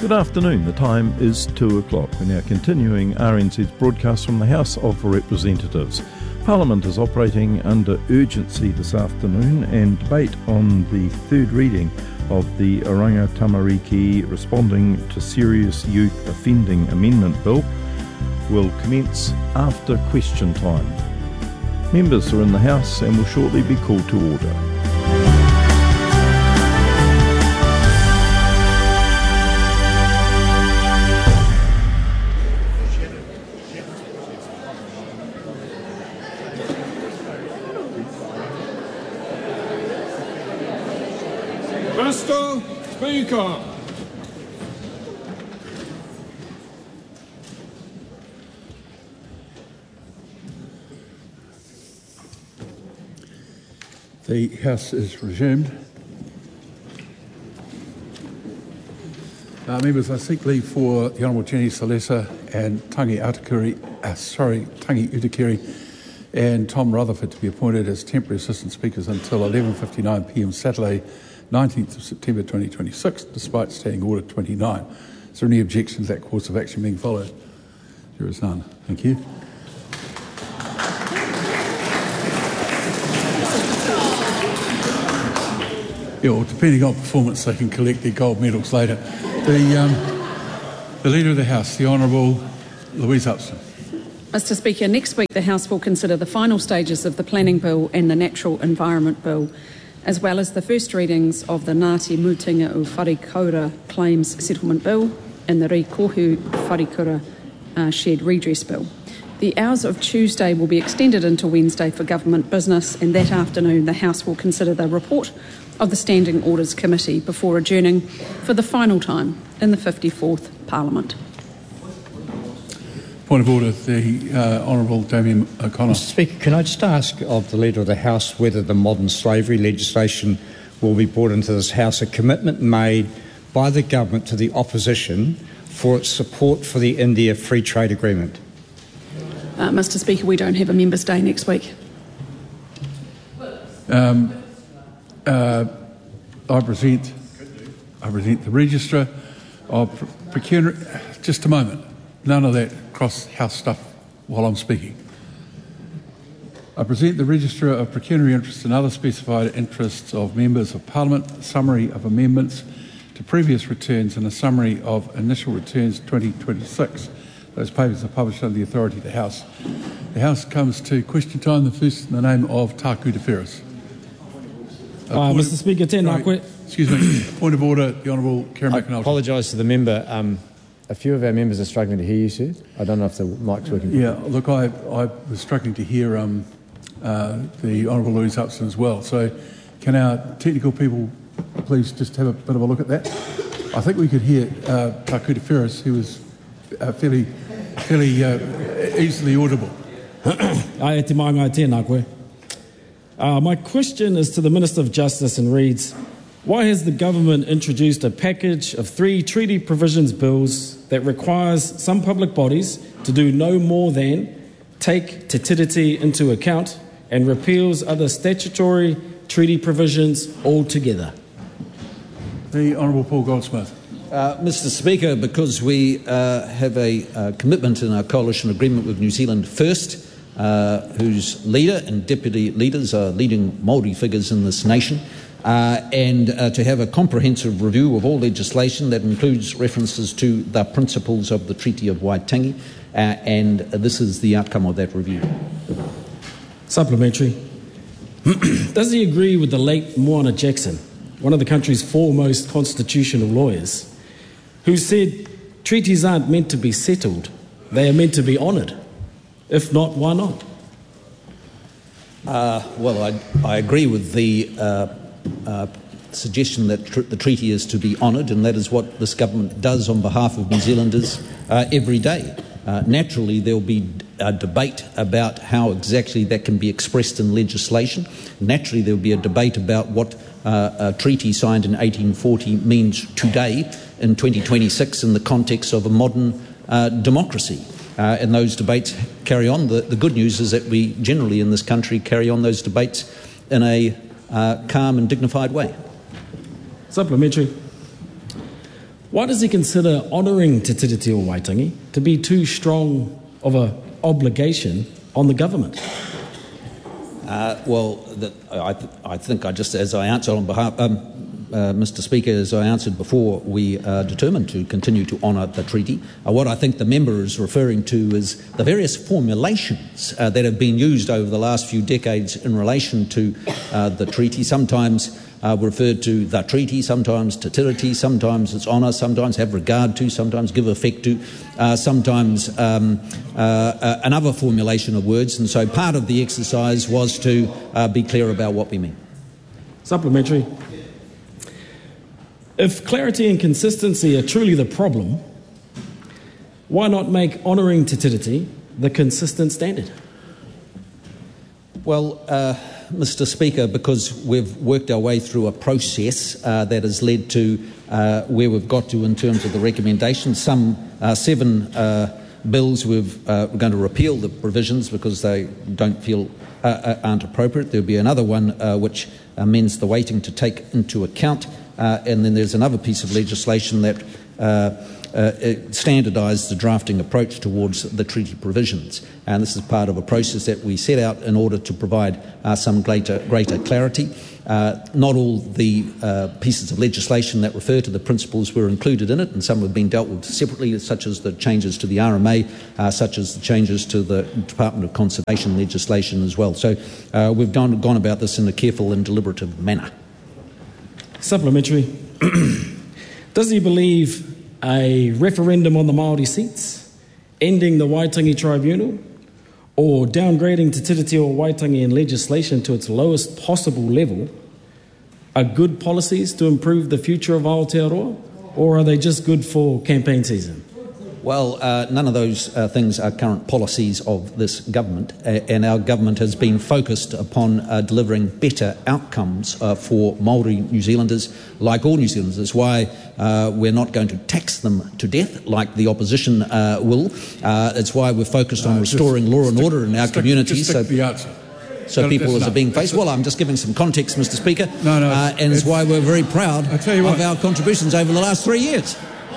Good afternoon, the time is 2 o'clock. We're now continuing RNZ's broadcast from the House of Representatives. Parliament is operating under urgency this afternoon, and debate on the third reading of the Oranga Tamariki Responding to Serious Youth Offending Amendment Bill will commence after question time. Members are in the House and will shortly be called to order. Mr. Speaker. The House is resumed. Members, I seek leave for the Honourable Jenny Salesa and Tangi Utakiri and Tom Rutherford to be appointed as temporary assistant speakers until 11:59 p.m. Saturday, 19th of September 2026, despite Standing Order 29. Is there any objection to that course of action being followed? There is none. Thank you. Yeah, well, depending on performance, they can collect their gold medals later. The Leader of the House, the Honourable Louise Upston. Mr. Speaker, next week the House will consider the final stages of the Planning Bill and the Natural Environment Bill, as well as the first readings of the Ngāti Mutinga o Wharikaura Claims Settlement Bill and the Rīkohu Wharikaura Shared Redress Bill. The hours of Tuesday will be extended into Wednesday for government business, and that afternoon the House will consider the report of the Standing Orders Committee before adjourning for the final time in the 54th Parliament. Point of order, the Honourable Damien O'Connor. Mr. Speaker, can I just ask of the Leader of the House whether the modern slavery legislation will be brought into this House, a commitment made by the government to the opposition for its support for the India Free Trade Agreement? Mr. Speaker, we don't have a Members' Day next week. I present the Registrar of Procurement. Just a moment. None of that cross-house stuff while I'm speaking. I present the Registrar of Pecuniary Interests and other specified interests of members of Parliament, a summary of amendments to previous returns and a summary of initial returns 2026. Those papers are published under the authority of the House. The House comes to question time, the first in the name of Taku Te Whereas. Mr. Speaker, excuse me. Point of order, the Honourable Karen McAnulty. I apologise to the member. A few of our members are struggling to hear you, sir. I don't know if the mic's working. Yeah, look, I was struggling to hear the Honourable Louise Upston as well. So can our technical people please just have a bit of a look at that? I think we could hear Taku Te Whereas, who was fairly easily audible. My question is to the Minister of Justice and reads, why has the government introduced a package of 3 treaty provisions bills that requires some public bodies to do no more than take Te Tiriti into account and repeals other statutory treaty provisions altogether? The Honourable Paul Goldsmith. Mr. Speaker, because we have a commitment in our coalition agreement with New Zealand First, whose leader and deputy leaders are leading Māori figures in this nation, and to have a comprehensive review of all legislation that includes references to the principles of the Treaty of Waitangi, and this is the outcome of that review. Supplementary. Does he agree with the late Moana Jackson, one of the country's foremost constitutional lawyers, who said treaties aren't meant to be settled, they are meant to be honoured? If not, why not? Well, I agree with the suggestion that the treaty is to be honoured, and that is what this government does on behalf of New Zealanders every day. Naturally, there will be a debate about how exactly that can be expressed in legislation. Naturally, there will be a debate about what a treaty signed in 1840 means today in 2026 in the context of a modern democracy. And those debates carry on. The good news is that we generally in this country carry on those debates in a calm and dignified way. Supplementary. why does he consider honouring Te Tiriti o Waitangi to be too strong of an obligation on the government? I think as I answered on behalf, Mr. Speaker, as I answered before, we are determined to continue to honour the treaty. What I think the member is referring to is the various formulations that have been used over the last few decades in relation to the treaty. Sometimes referred to the treaty, sometimes Te Tiriti, sometimes it's honour, sometimes have regard to, sometimes give effect to, sometimes another formulation of words. And so part of the exercise was to be clear about what we mean. Supplementary. If clarity and consistency are truly the problem, why not make honouring Te Tiriti the consistent standard? Well, Mr. Speaker, because we've worked our way through a process that has led to where we've got to in terms of the recommendations. Some 7 bills we're going to repeal the provisions because they don't feel aren't appropriate. There'll be another one which amends the weighting to take into account, and then there's another piece of legislation that standardise the drafting approach towards the treaty provisions. And this is part of a process that we set out in order to provide some greater clarity. Not all the pieces of legislation that refer to the principles were included in it, and some have been dealt with separately, such as the changes to the RMA, such as the changes to the Department of Conservation legislation as well. So we've gone about this in a careful and deliberative manner. Supplementary. Does he believe a referendum on the Māori seats, ending the Waitangi Tribunal, or downgrading Te Tiriti o Waitangi in legislation to its lowest possible level are good policies to improve the future of Aotearoa, or are they just good for campaign season? Well, none of those things are current policies of this government, and our government has been focused upon delivering better outcomes for Māori New Zealanders, like all New Zealanders. That's why we're not going to tax them to death like the opposition will. It's why we're focused on restoring law and order in our communities. So people are being faced. Well, I'm just giving some context, Mr. Speaker, and it's why we're very proud of our contributions over the last 3 years.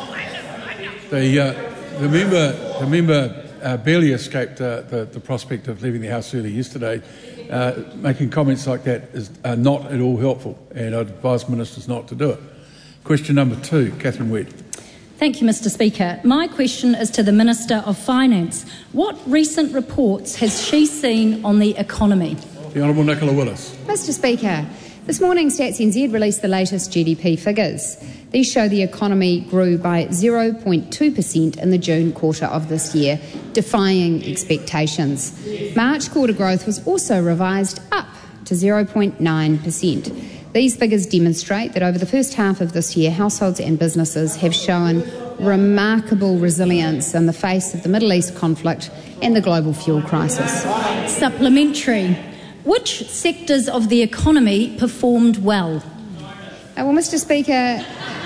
The member barely escaped the prospect of leaving the House early yesterday. Making comments like that is not at all helpful, and I'd advise ministers not to do it. Question number 2, Catherine Wedd. Thank you, Mr. Speaker. My question is to the Minister of Finance. What recent reports has she seen on the economy? The Honourable Nicola Willis. Mr. Speaker, this morning Stats NZ released the latest GDP figures. These show the economy grew by 0.2% in the June quarter of this year, defying expectations. March quarter growth was also revised up to 0.9%. These figures demonstrate that over the first half of this year, households and businesses have shown remarkable resilience in the face of the Middle East conflict and the global fuel crisis. Supplementary. Which sectors of the economy performed well? Well, Mr. Speaker,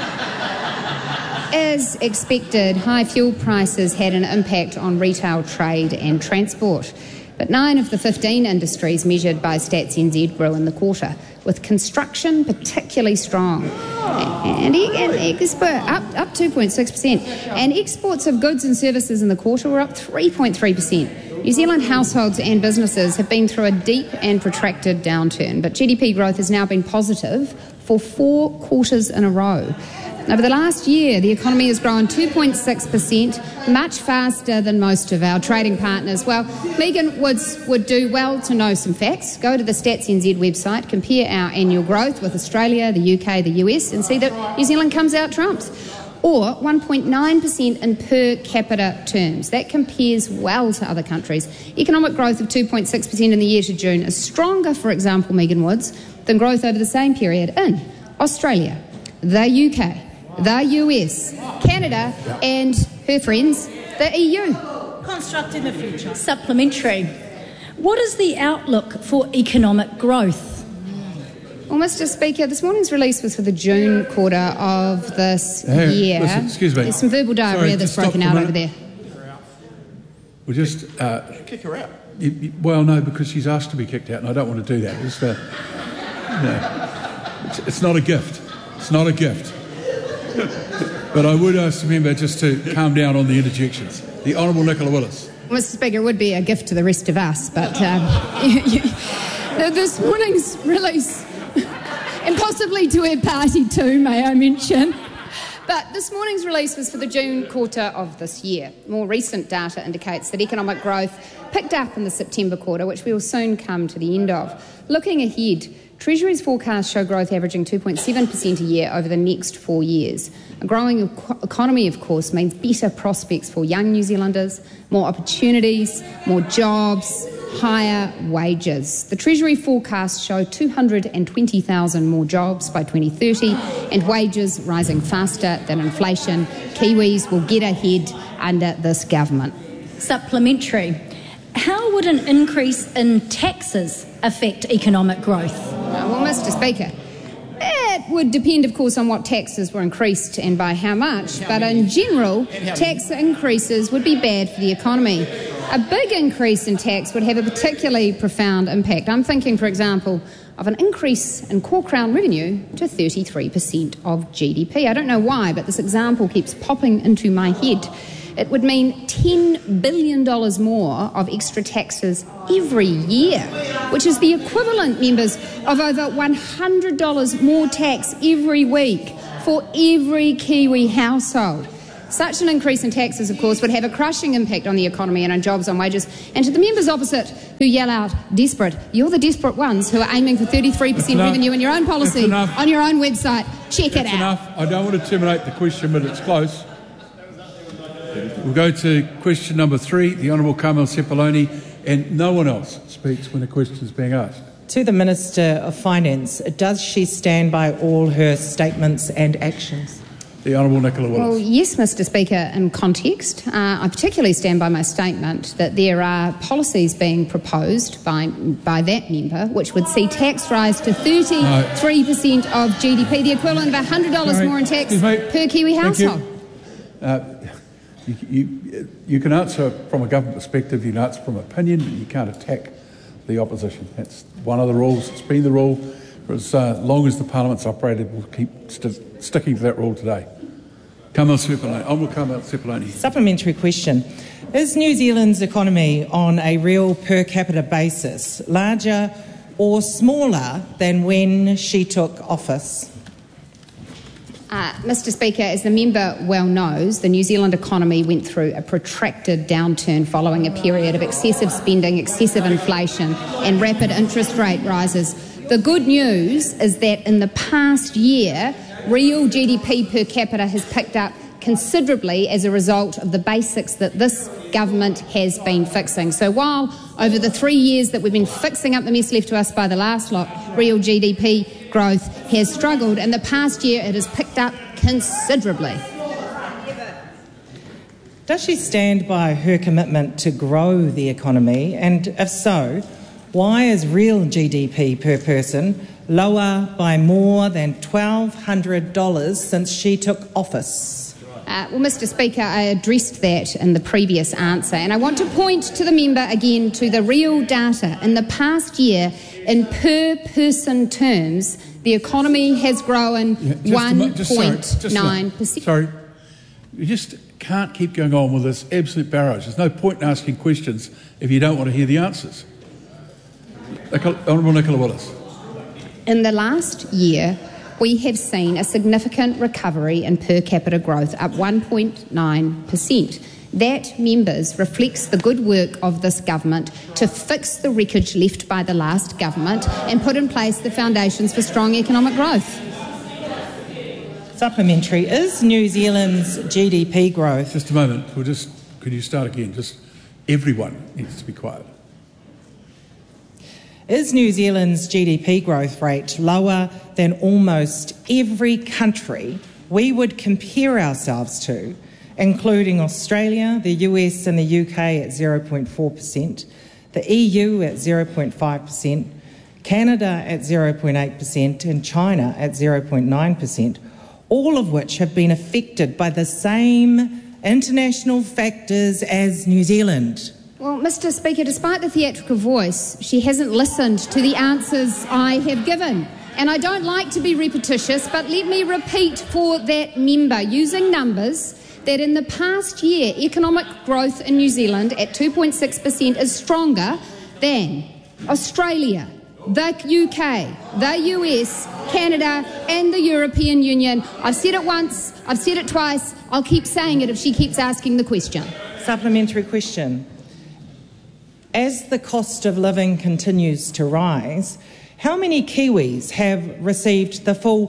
as expected, high fuel prices had an impact on retail, trade and transport. But 9 of the 15 industries measured by Stats NZ grew in the quarter, with construction particularly strong. And export up 2.6%. And exports of goods and services in the quarter were up 3.3%. New Zealand households and businesses have been through a deep and protracted downturn, but GDP growth has now been positive for 4 quarters in a row. Over the last year, the economy has grown 2.6%, much faster than most of our trading partners. Well, Megan Woods would do well to know some facts. Go to the Stats NZ website, compare our annual growth with Australia, the UK, the US, and see that New Zealand comes out trumps. Or 1.9% in per capita terms. That compares well to other countries. Economic growth of 2.6% in the year to June is stronger, for example, Megan Woods, than growth over the same period in Australia, the UK, the US, Canada, and her friends, the EU. Constructing the future. Supplementary. What is the outlook for economic growth? Well, Mr. Speaker, this morning's release was for the June quarter of this year. Listen, excuse me. There's some verbal diarrhea that's broken out over there. We'll just kick her out. Well, no, because she's asked to be kicked out, and I don't want to do that. It's not a gift. It's not a gift. But I would ask the member just to calm down on the interjections. The Honourable Nicola Willis. Mr. Speaker, it would be a gift to the rest of us, but this morning's release, and possibly to her party too, may I mention, but this morning's release was for the June quarter of this year. More recent data indicates that economic growth picked up in the September quarter, which we will soon come to the end of. Looking ahead, Treasury's forecasts show growth averaging 2.7% a year over the next 4 years. A growing economy, of course, means better prospects for young New Zealanders, more opportunities, more jobs, higher wages. The Treasury forecasts show 220,000 more jobs by 2030 and wages rising faster than inflation. Kiwis will get ahead under this government. Supplementary. How would an increase in taxes affect economic growth? Well, Mr. Speaker, it would depend, of course, on what taxes were increased and by how much. But in general, tax increases would be bad for the economy. A big increase in tax would have a particularly profound impact. I'm thinking, for example, of an increase in core Crown revenue to 33% of GDP. I don't know why, but this example keeps popping into my head. It would mean $10 billion more of extra taxes every year, which is the equivalent, members, of over $100 more tax every week for every Kiwi household. Such an increase in taxes, of course, would have a crushing impact on the economy and on jobs, on wages. And to the members opposite who yell out, desperate, you're the desperate ones who are aiming for 33% revenue in your own policy, on your own website. Check it out. Enough. I don't want to terminate the question, but it's close. We'll go to question number 3, the Honourable Carmel Sepuloni, and no one else speaks when a question is being asked. To the Minister of Finance, does she stand by all her statements and actions? The Honourable Nicola Willis. Well, yes, Mr. Speaker, in context. I particularly stand by my statement that there are policies being proposed by that member which would see tax rise to 33% of GDP, the equivalent of $100 more in tax per Kiwi household. You can answer from a government perspective, you can answer from opinion, but you can't attack the opposition. That's one of the rules. It's been the rule for as long as the Parliament's operated. We'll keep sticking to that rule today. Carmel Sepuloni. Honourable Carmel Sepuloni. Supplementary question. Is New Zealand's economy on a real per capita basis larger or smaller than when she took office? Mr. Speaker, as the member well knows, the New Zealand economy went through a protracted downturn following a period of excessive spending, excessive inflation and rapid interest rate rises. The good news is that in the past year, real GDP per capita has picked up considerably as a result of the basics that this government has been fixing. So while over the 3 years that we've been fixing up the mess left to us by the last lot, real GDP growth has struggled, in the past year it has picked up considerably. Does she stand by her commitment to grow the economy? And if so, why is real GDP per person lower by more than $1,200 since she took office? Well, Mr. Speaker, I addressed that in the previous answer, and I want to point to the member again to the real data. In the past year, in per-person terms, the economy has grown 1.9%. Sorry, you just can't keep going on with this absolute barrage. There's no point in asking questions if you don't want to hear the answers. Honourable Nicola Willis. In the last year, we have seen a significant recovery in per capita growth, up 1.9%. That, members, reflects the good work of this government to fix the wreckage left by the last government and put in place the foundations for strong economic growth. Supplementary. Is New Zealand's GDP growth... Just a moment. Could you start again? Just everyone needs to be quiet. Is New Zealand's GDP growth rate lower than almost every country we would compare ourselves to, including Australia, the US and the UK at 0.4%, the EU at 0.5%, Canada at 0.8% and China at 0.9%, all of which have been affected by the same international factors as New Zealand? Well, Mr. Speaker, despite the theatrical voice, she hasn't listened to the answers I have given. and I don't like to be repetitious, but let me repeat for that member, using numbers, that in the past year, economic growth in New Zealand at 2.6% is stronger than Australia, the UK, the US, Canada and the European Union. I've said it once, I've said it twice, I'll keep saying it if she keeps asking the question. Supplementary question. As the cost of living continues to rise, how many Kiwis have received the full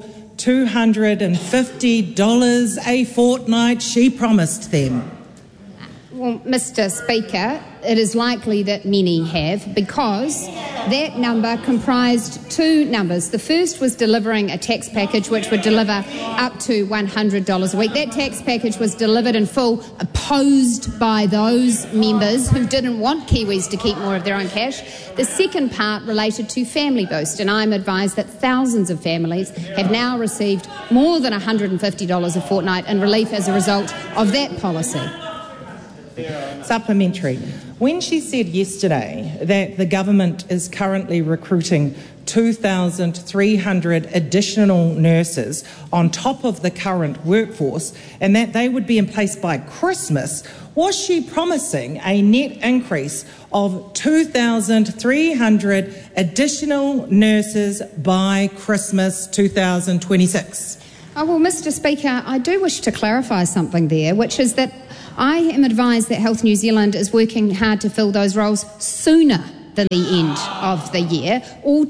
$250 a fortnight she promised them? Well, Mr. Speaker, it is likely that many have, because that number comprised two numbers. The first was delivering a tax package which would deliver up to $100 a week. That tax package was delivered in full, opposed by those members who didn't want Kiwis to keep more of their own cash. The second part related to Family Boost, and I'm advised that thousands of families have now received more than $150 a fortnight in relief as a result of that policy. Supplementary. When she said yesterday that the government is currently recruiting 2,300 additional nurses on top of the current workforce and that they would be in place by Christmas, was she promising a net increase of 2,300 additional nurses by Christmas 2026? Oh, well, Mr. Speaker, I do wish to clarify something there, which is that I am advised that Health New Zealand is working hard to fill those roles sooner than the end of the year, all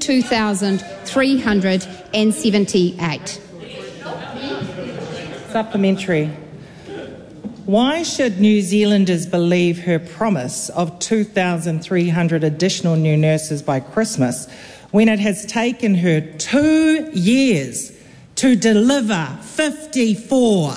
2,378. Supplementary. Why should New Zealanders believe her promise of 2,300 additional new nurses by Christmas when it has taken her 2 years to deliver 54?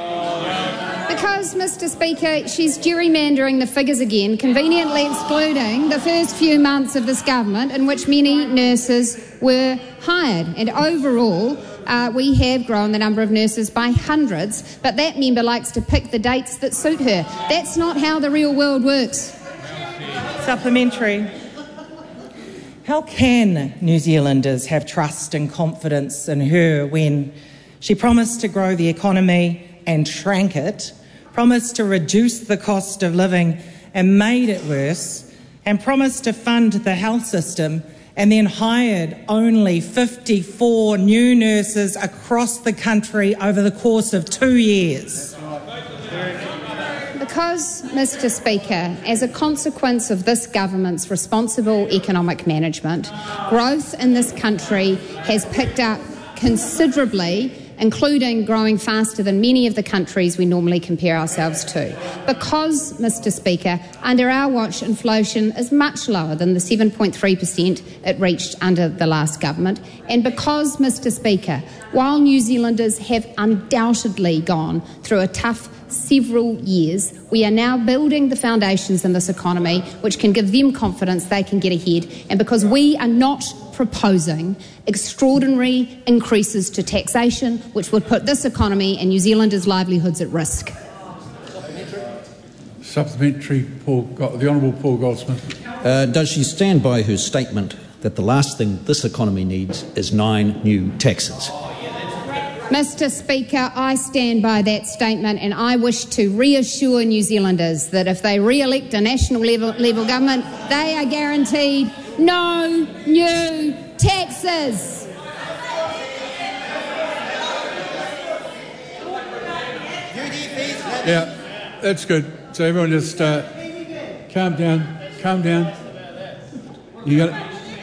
Because, Mr. Speaker, she's gerrymandering the figures again, conveniently excluding the first few months of this government in which many nurses were hired. And overall, we have grown the number of nurses by hundreds, but that member likes to pick the dates that suit her. That's not how the real world works. Supplementary. How can New Zealanders have trust and confidence in her when she promised to grow the economy and shrank it, promised to reduce the cost of living and made it worse, and promised to fund the health system and then hired only 54 new nurses across the country over the course of 2 years? Because, Mr. Speaker, as a consequence of this government's responsible economic management, growth in this country has picked up considerably, including growing faster than many of the countries we normally compare ourselves to. Because, Mr. Speaker, under our watch, inflation is much lower than the 7.3% it reached under the last government. And because, Mr. Speaker, while New Zealanders have undoubtedly gone through a tough several years, we are now building the foundations in this economy which can give them confidence they can get ahead. And because we are not proposing extraordinary increases to taxation which would put this economy and New Zealanders' livelihoods at risk. Supplementary, the Honourable Paul Goldsmith. Does she stand by her statement that the last thing this economy needs is 9 new taxes? Mr. Speaker, I stand by that statement, and I wish to reassure New Zealanders that if they re-elect a national level government, they are guaranteed no new taxes. Yeah, that's good. So everyone just calm down, calm down. You got it?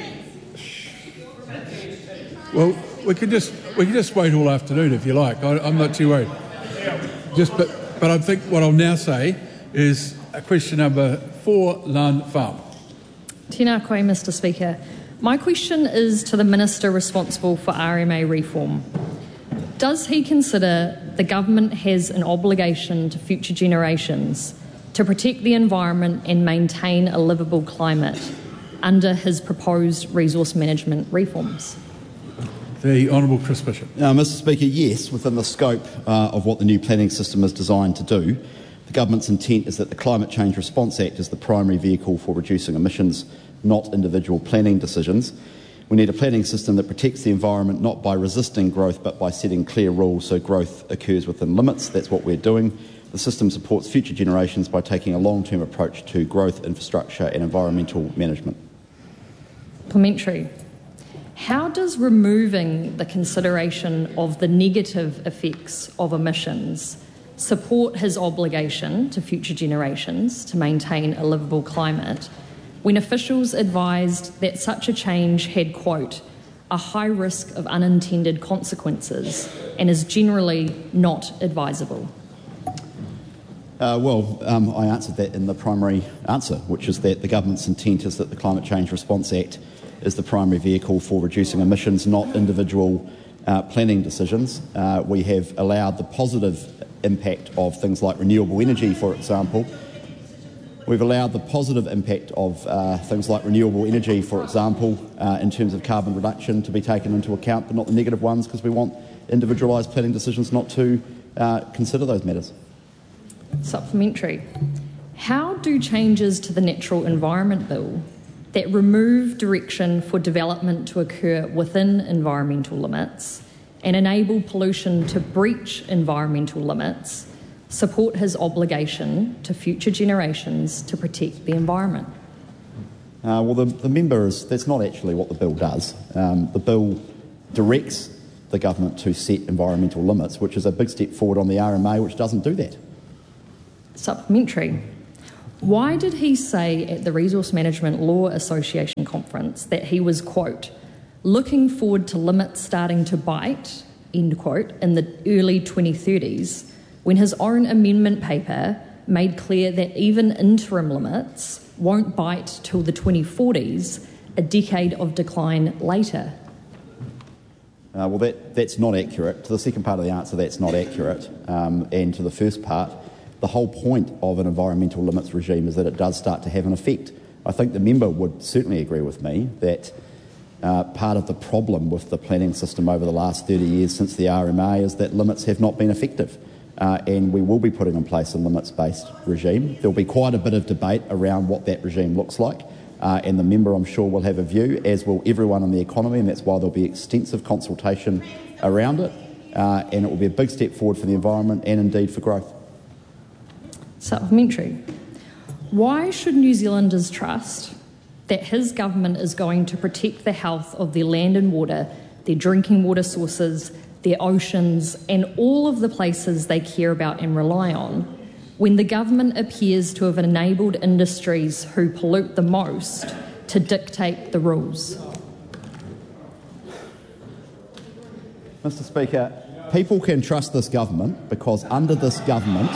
Well, we could just wait all afternoon if you like. I'm not too worried. But I think what I'll now say is question number 4, Lan Farm. Tēnā koe, Mr. Speaker. My question is to the Minister responsible for RMA reform. Does he consider the government has an obligation to future generations to protect the environment and maintain a livable climate under his proposed resource management reforms? The Honourable Chris Bishop. Mr. Speaker, yes, within the scope of what the new planning system is designed to do. The government's intent is that the Climate Change Response Act is the primary vehicle for reducing emissions, not individual planning decisions. We need a planning system that protects the environment not by resisting growth but by setting clear rules so growth occurs within limits. That's what we're doing. The system supports future generations by taking a long-term approach to growth, infrastructure and environmental management. Supplementary. How does removing the consideration of the negative effects of emissions support his obligation to future generations to maintain a livable climate when officials advised that such a change had, quote, a high risk of unintended consequences and is generally not advisable? I answered that in the primary answer, which is that the government's intent is that the Climate Change Response Act is the primary vehicle for reducing emissions, not individual planning decisions. We have allowed the positive impact of things like renewable energy, for example. We've allowed the positive impact of things like renewable energy, for example, in terms of carbon reduction to be taken into account, but not the negative ones, because we want individualised planning decisions not to consider those matters. Supplementary. How do changes to the Natural Environment Bill that remove direction for development to occur within environmental limits and enable pollution to breach environmental limits support his obligation to future generations to protect the environment? The member that's not actually what the bill does. The bill directs the government to set environmental limits, which is a big step forward on the RMA, which doesn't do that. Supplementary. Why did he say at the Resource Management Law Association conference that he was, quote, looking forward to limits starting to bite, end quote, in the early 2030s, when his own amendment paper made clear that even interim limits won't bite till the 2040s, a decade of decline later? That's not accurate. To the second part of the answer, that's not accurate. And to the first part, the whole point of an environmental limits regime is that it does start to have an effect. I think the member would certainly agree with me that part of the problem with the planning system over the last 30 years since the RMA is that limits have not been effective. And we will be putting in place a limits-based regime. There'll be quite a bit of debate around what that regime looks like. And the member, I'm sure, will have a view, as will everyone in the economy, and that's why there'll be extensive consultation around it. And it will be a big step forward for the environment and indeed for growth. Supplementary. Why should New Zealanders trust that his government is going to protect the health of their land and water, their drinking water sources, their oceans, and all of the places they care about and rely on, when the government appears to have enabled industries who pollute the most to dictate the rules? Mr. Speaker, people can trust this government because under this government,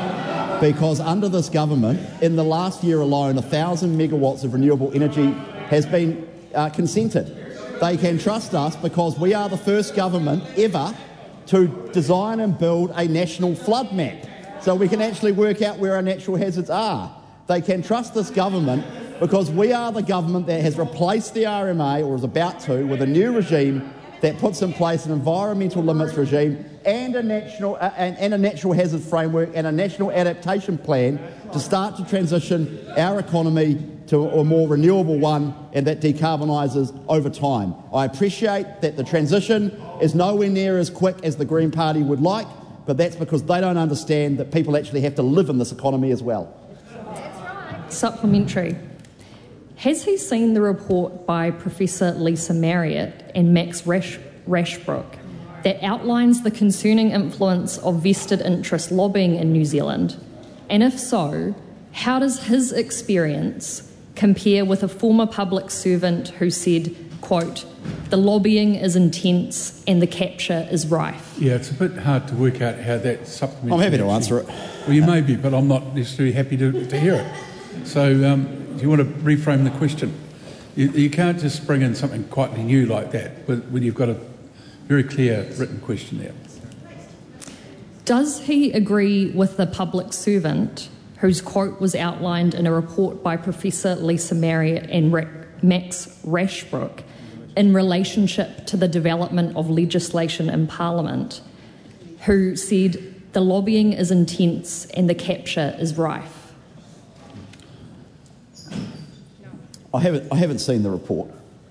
in the last year alone, 1,000 megawatts of renewable energy has been consented. They can trust us because we are the first government ever to design and build a national flood map, so we can actually work out where our natural hazards are. They can trust this government because we are the government that has replaced the RMA, or is about to, with a new regime that puts in place an environmental limits regime and a natural hazard framework and a national adaptation plan to start to transition our economy to a more renewable one and that decarbonises over time. I appreciate that the transition is nowhere near as quick as the Green Party would like, but that's because they don't understand that people actually have to live in this economy as well. Supplementary. Has he seen the report by Professor Lisa Marriott and Max Rashbrook that outlines the concerning influence of vested interest lobbying in New Zealand? And if so, how does his experience compare with a former public servant who said, quote, the lobbying is intense and the capture is rife? Yeah, it's a bit hard to work out how that supplementary... I'm happy to answer it. Well, you may be, but I'm not necessarily happy to hear it. So do you want to reframe the question? You can't just bring in something quite new like that when you've got a very clear written question there. Does he agree with the public servant whose quote was outlined in a report by Professor Lisa Marriott and Max Rashbrook in relationship to the development of legislation in Parliament, who said the lobbying is intense and the capture is rife? I haven't seen the report,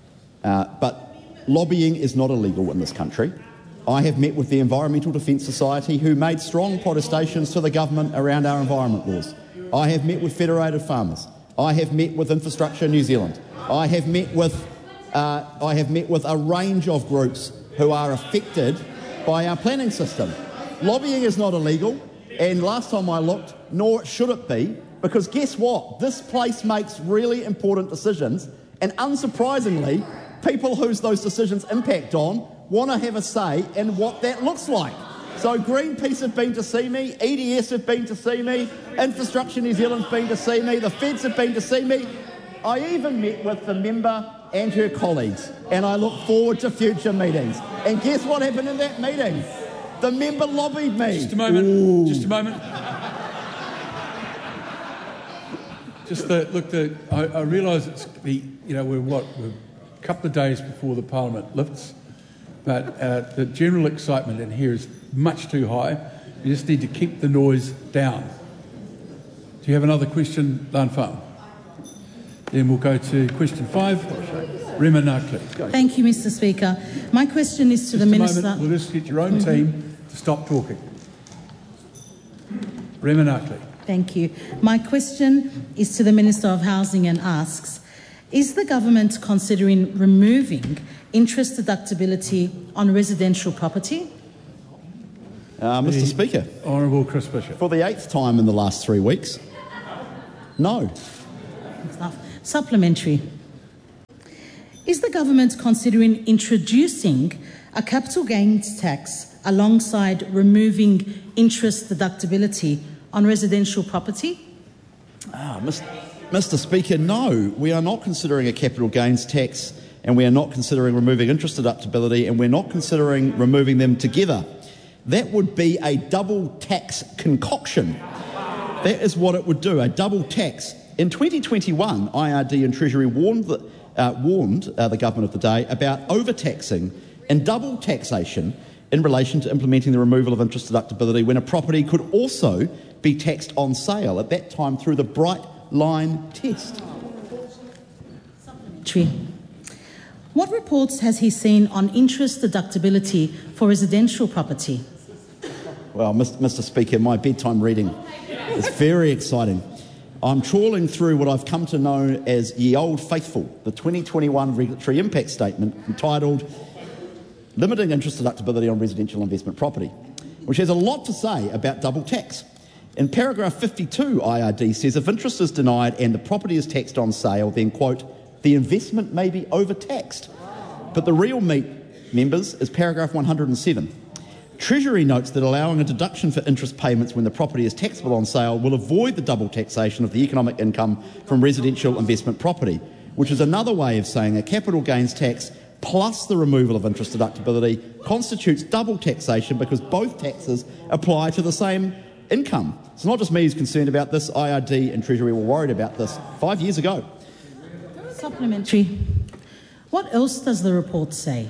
But lobbying is not illegal in this country. I have met with the Environmental Defence Society, who made strong protestations to the government around our environment laws. I have met with Federated Farmers. I have met with Infrastructure New Zealand. I have met with a range of groups who are affected by our planning system. Lobbying is not illegal, and last time I looked, nor should it be, because guess what? This place makes really important decisions, and unsurprisingly, people whose those decisions impact on want to have a say in what that looks like. So Greenpeace have been to see me, EDS have been to see me, Infrastructure New Zealand's been to see me, the Feds have been to see me. I even met with the member and her colleagues, and I look forward to future meetings. And guess what happened in that meeting? The member lobbied me. Just a moment. Ooh. Just a moment. I realise it's we're a couple of days before the Parliament lifts, but the general excitement in here is much too high. You just need to keep the noise down. Do you have another question, Lan Farm? Then we'll go to question 5, Rema Narkley. Thank you, Mr. Speaker. My question is to the Minister. Moment. We'll just get your own team to stop talking. Rema Narkley. Thank you. My question is to the Minister of Housing and asks, is the government considering removing interest deductibility on residential property? Mr. Speaker. Honourable Chris Bishop. For the 8th time in the last 3 weeks, no. Supplementary. Is the government considering introducing a capital gains tax alongside removing interest deductibility on residential property? Mr. Speaker, no, we are not considering a capital gains tax, and we are not considering removing interest deductibility, and we're not considering removing them together. That would be a double tax concoction. That is what it would do, a double tax. In 2021, IRD and Treasury warned the government of the day about overtaxing and double taxation in relation to implementing the removal of interest deductibility when a property could also be taxed on sale, at that time through the Bright Line test. What reports has he seen on interest deductibility for residential property? Well, Mr. Speaker, my bedtime reading is very exciting. I'm trawling through what I've come to know as Ye Old Faithful, the 2021 Regulatory Impact Statement entitled Limiting Interest Deductibility on Residential Investment Property, which has a lot to say about double tax. In paragraph 52, IRD says if interest is denied and the property is taxed on sale, then, quote, the investment may be overtaxed. But the real meat, members, is paragraph 107. Treasury notes that allowing a deduction for interest payments when the property is taxable on sale will avoid the double taxation of the economic income from residential investment property, which is another way of saying a capital gains tax plus the removal of interest deductibility constitutes double taxation because both taxes apply to the same income. It's not just me who's concerned about this. IRD and Treasury were worried about this 5 years ago. Supplementary. What else does the report say?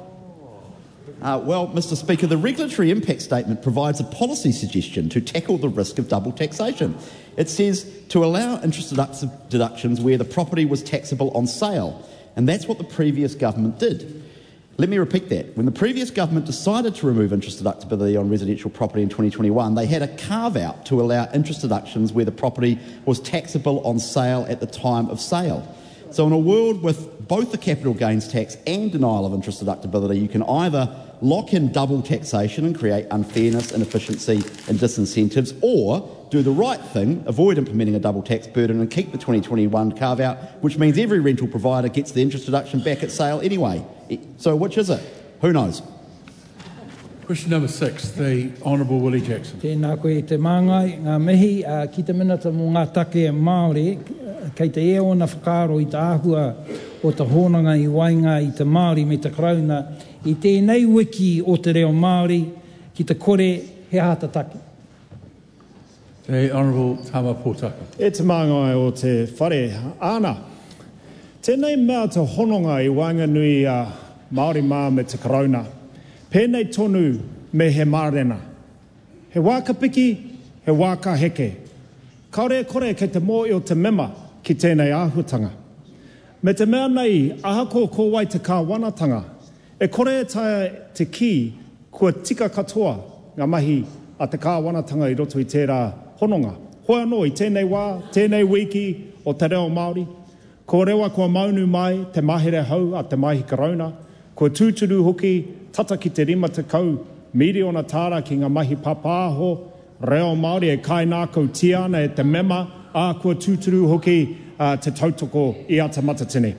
Well, Mr. Speaker, the Regulatory Impact Statement provides a policy suggestion to tackle the risk of double taxation. It says to allow interest deductions where the property was taxable on sale, and that's what the previous government did. Let me repeat that. When the previous government decided to remove interest deductibility on residential property in 2021, they had a carve-out to allow interest deductions where the property was taxable on sale at the time of sale. So in a world with both the capital gains tax and denial of interest deductibility, you can either lock in double taxation and create unfairness, inefficiency and disincentives, or do the right thing, avoid implementing a double tax burden and keep the 2021 carve-out, which means every rental provider gets the interest deduction back at sale anyway. So which is it? Who knows? Question number 6, the Honourable Willie Jackson. Tēnā koe te māngai, ngā mihi ki te minata mō ngā take Māori, kei te ea o na whakaaro i te āhua o te hōnanga i wainga i te Māori me te krauna, i tēnei wiki o te reo Māori ki te kore he hātataki. The Honourable Tama Potaka. E te māngai o te whare āna. Tēnei mea te hononga i wainga nui a Māori mā me te krauna. Pēnei tonu me he mārena. He wāka piki, he wāka heke. Kaore kore kei te mō i o te mema ki tēnei āhuatanga. Me te mea nei, ahako ko wai te kāwanatanga, e kore taia te ki kua tika katoa ngā mahi a te kāwanatanga I roto I tērā hononga. Hoa no I tēnei wā, tēnei wiki o te reo Māori. Ko rewa kua maunu mai te mahere hau a te mahi korona. Kua tūturu hoki tata ki te rima te kau, miriona tāra ki ngā mahi papāho, reo Māori e kai nākou tiana e te mema, a kua tūturu hoki te tautoko I a te matatini.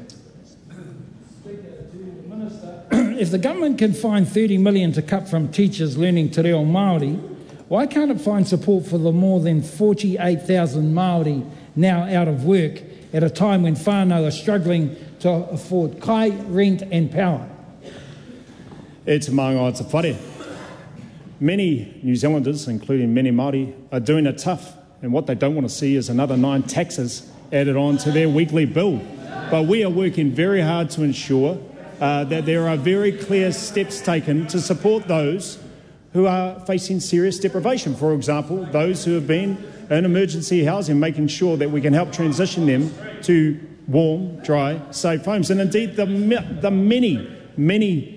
If the government can find $30 million to cut from teachers learning te reo Māori, why can't it find support for the more than 48,000 Māori now out of work at a time when whānau are struggling to afford kai, rent and power? E te maunga o te whare. Many New Zealanders, including many Māori, are doing it tough, and what they don't want to see is another 9 taxes added on to their weekly bill. But we are working very hard to ensure that there are very clear steps taken to support those who are facing serious deprivation. For example, those who have been in emergency housing, making sure that we can help transition them to warm, dry, safe homes. And indeed, the many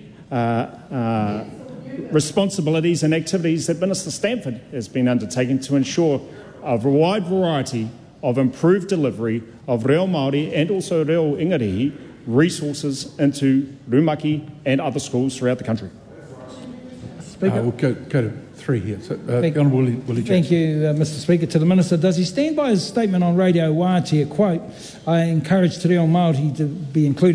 responsibilities and activities that Minister Stanford has been undertaking to ensure a wide variety of improved delivery of reo Māori and also reo Ingarihi resources into Rumaki and other schools throughout the country. Speaker. We'll go to 3 here. So, the Honourable Willie Jones. Thank you, Mr Speaker. To the Minister, does he stand by his statement on Radio Wātea, quote, I encourage te reo Māori to be included